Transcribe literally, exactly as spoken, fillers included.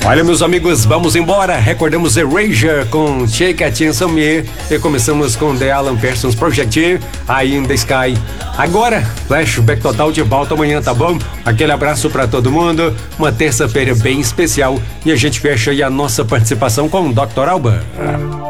Olha, meus amigos, vamos embora. Recordamos Erasure com Shake Attention Me e começamos com The Alan Parsons Project, Eye in the Sky. Agora, Flashback Total de volta amanhã, tá bom? Aquele abraço pra todo mundo, uma terça-feira bem especial e a gente fecha aí a nossa participação com o doutor Alban.